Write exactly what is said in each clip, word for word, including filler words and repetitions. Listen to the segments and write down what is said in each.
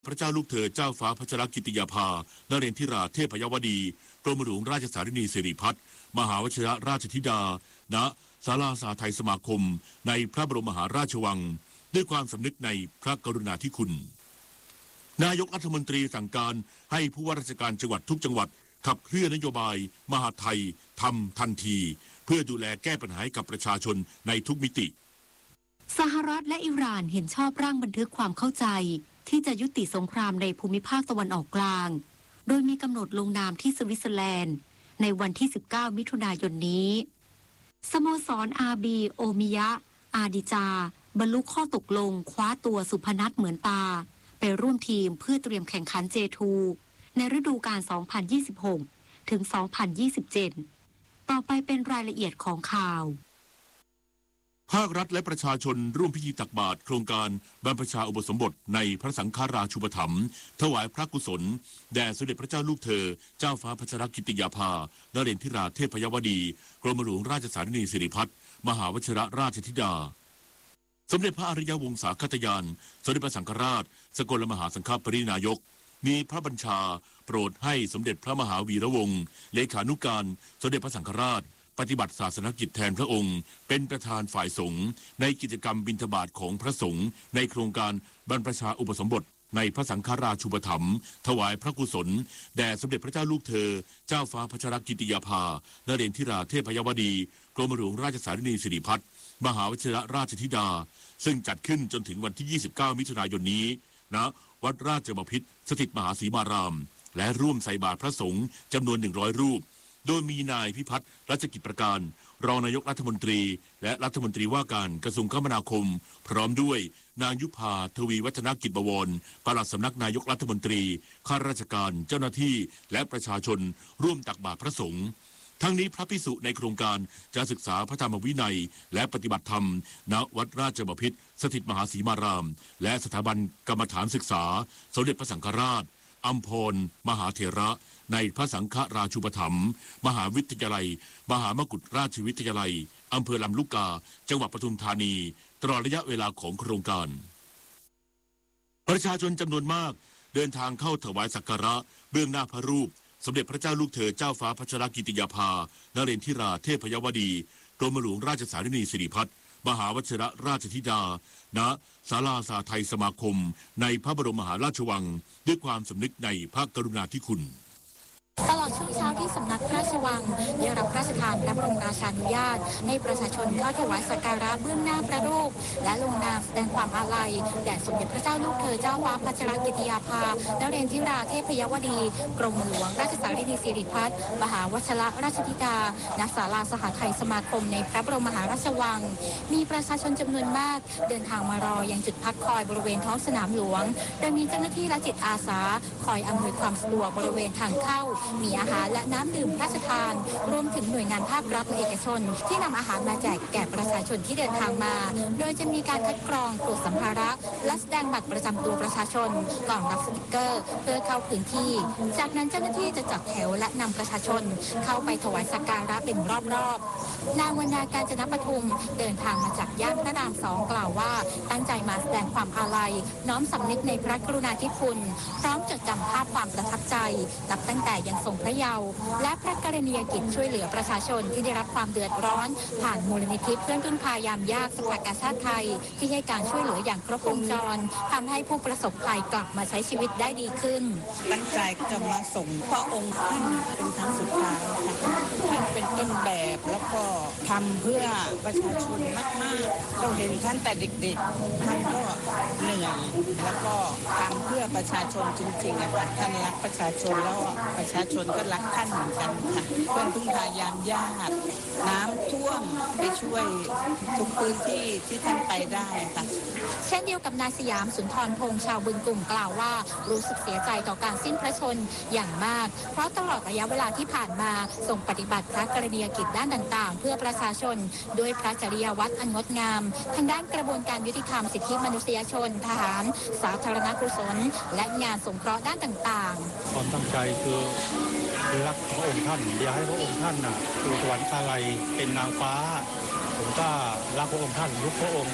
พระเจ้าลูกเธอเจ้าฟ้าพัชรกิติยาภานเรนทิราเทพยวดีกรมหลวงราชสารินีสิริพัฒน์มหาวชิรราชธิดาณศาลาสาไทยสมาคมในพระบรมมหาราชวังด้วยความสำนึกในพระกรุณาธิคุณนายกรัฐมนตรีสั่งการให้ผู้ว่าราชการจังหวัดทุกจังหวัดขับเคลื่อนนโยบายมหาไทยทำทันทีเพื่อดูแลแก้ปัญหาให้กับประชาชนในทุกมิติสหรัฐและอิหร่านเห็นชอบร่างบันทึกความเข้าใจที่จะยุติสงครามในภูมิภาคตะวันออกกลางโดยมีกำหนดลงนามที่สวิตเซอร์แลนด์ในวันที่สิบเก้ามิถุนายนนี้สโมสรอาบีโอมิยะอาดิจาบรรลุข้อตกลงคว้าตัวสุพนัทเหมือนตาไปร่วมทีมเพื่อเตรียมแข่งขัน เจ ทู ในฤดูกาล สองพันยี่สิบหก ถึง สองพันยี่สิบเจ็ด ต่อไปเป็นรายละเอียดของข่าวภาครัฐและประชาชนร่วมพิธีตักบาตรโครงการบรรพชาอุปสมบทในพระสังฆราชูปถัมภ์ถวายพระกุศลแด่สมเด็จพระเจ้าลูกเธอเจ้าฟ้าพัชรกิติยาภานเรนทิราเทพยวดีกรมหลวงราชสารินีสิริพัฒน์มหาวชิรราชธิดาสมเด็จพระอริยวงศาคตยานสมเด็จพระสังฆราชสกลมหาสังฆปรินายกมีพระบัญชาโปรดให้สมเด็จพระมหาวีระวงศ์เลขานุการสมเด็จพระสังฆราชปฏิบัติศาสนกิจแทนพระองค์เป็นประธานฝ่ายสงฆ์ในกิจกรรมบิณฑบาตของพระสงฆ์ในโครงการบรรพชาอุปสมบทในพระสังฆราชูปถัมภ์ถวายพระกุศลแด่สมเด็จพระเจ้าลูกเธอเจ้าฟ้าพัชรกิติยาภานเรนทิราเทพยวดีกรมหลวงราชสารินีสิริพัฒน์มหาวชิรราชธิดาซึ่งจัดขึ้นจนถึงวันที่ยี่สิบเก้ามิถุนายนนี้ณวัดราชบพิตรสถิตมหาสีมารามและร่วมใส่บาตรพระสงฆ์จำนวนหนึ่งร้อยรูปโดยมีนายพิพัฒน์รัชกิจประการรองนายกรัฐมนตรีและรัฐมนตรีว่าการกระทรวงคมนาคมพร้อมด้วยนางยุพาทวีวัฒนกิจบวรปลัดสำนักนายกรัฐมนตรีข้าราชการเจ้าหน้าที่และประชาชนร่วมตักบาตรพระสงฆ์ทั้งนี้พระภิกษุในโครงการจะศึกษาพระธรรมวินัยและปฏิบัติธรรมณวัดราชบพิตรสถิตมหาสีมารามและสถาบันกรรมฐานศึกษาสมเด็จพระสังฆราชอัมพรมหาเถระในพระสังฆราชูปถัมภ์มหาวิทยาลัยมหามกุฏราชวิทยาลัยอำเภอลำลูกกาจังหวัดปทุมธานีตลอดระยะเวลาของโครงการประชาชนจำนวนมากเดินทางเข้าถวายสักการะเบื้องหน้าพระรูปสมเด็จพระเจ้าลูกเธอเจ้าฟ้าพัชรกิติยาภานเรนทิราเทพยวดีกรมหลวงราชสารินีสิริพัฒน์มหาวชิรราชธิดาณศาลาสาไทยสมาคมในพระบรมมหาราชวังด้วยความสำนึกในพระกรุณาธิคุณตลอดช่วงเช้าที่สำนักพระราชวังได้รับพระราชทานพระบรมราชานุญาตให้ประชาชนเข้าถวายสักการะเบื้องหน้าพระรูปและลงนามแสดงความอาลัยแด่สมเด็จพระเจ้าลูกเธอเจ้าฟ้าพัชรกิติยาภานเรนทิราเทพยวดีกรมหลวงราชสารินีสิริพัฒน์มหาวชิรราชธิดาณศาลาสหไทยสมาคมในพระบรมมหาราชวังมีประชาชนจำนวนมากเดินทางมารอยังจุดพักคอยบริเวณท้องสนามหลวงโดยมีเจ้าหน้าที่และจิตอาสาคอยอำนวยความสะดวกบริเวณทางเข้ามีอาหารและน้ำดื่มพระราชทานรวมถึงหน่วยงานภาครัฐและเอกชนที่นำอาหารมาแจกแก่ประชาชนที่เดินทางมาโดยจะมีการคัดกรองตรวจสัมภาระและแสดงบัตรประจำตัวประชาชนก่อนรับสติกเกอร์เพื่อเข้าพื้นที่จากนั้นเจ้าหน้าที่จะจัดแถวและนำประชาชนเข้าไปถวายสักการะเป็นรอบๆนางวรรณาการจนปทุมเดินทางมาจากย่านพระรามสองกล่าวว่าตั้งใจมาแสดงความอาลัยน้อมสำนึกในพระกรุณาธิคุณพร้อมจดจำภาพความประทับใจนับตั้งแต่ยังทรงพระเยาว์และพระกรณียกิจช่วยเหลือประชาชนที่ได้รับความเดือดร้อนผ่านมูลนิธิเพื่อนพึ่งพายามยากสภากาชาติไทยที่ให้การช่วยเหลืออย่างครบวงจรทำให้ผู้ประสบภัยกลับมาใช้ชีวิตได้ดีขึ้นตั้งใจจะมาส่งพระองค์ท่านเป็นครั้งสุดท้ายค่ะท่านเป็นต้นแบบแล้วก็ทำเพื่อประชาชนมากๆเราเห็นท่านแต่เด็กๆท่านก็เหนื่อยแล้วก็ทำเพื่อประชาชนจริงๆนะคะท่านรักประชาชนแล้วประชาชนก็รักท่านเหมือนกันค่ะเพื่อนพึ่งพายามยากน้ำท่วมไปช่วยทุกพื้นที่ที่ท่านไปได้ค่ะเช่นเดียวกับนายสยามสุนทรพงษ์ชาวบึงกลุ่มกล่าวว่ารู้สึกเสียใจต่อการสิ้นพระชนม์อย่างมากเพราะตลอดระยะเวลาที่ผ่านมาทรงปฏิบัติพระกรณียกิจด้านต่างๆเพื่อประชาชนด้วยพระจริยวัตรอันงดงามทางด้านกระบวนการยุติธรรมสิทธิมนุษยชนทหารสาธารณกุศลและงานสงเคราะห์ด้านต่างๆความตั้งใจคือรักพระองค์ท่านอยากให้พระองค์ท่านน่ะสู่สวรรคาลัยเป็นนางฟ้าผมก็รักพระองค์ท่านยุคพระองค์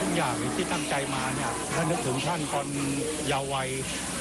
ทุกอย่างที่ตั้งใจมาเนี่ยถ้านึกถึงท่านตอนเยาว์วัย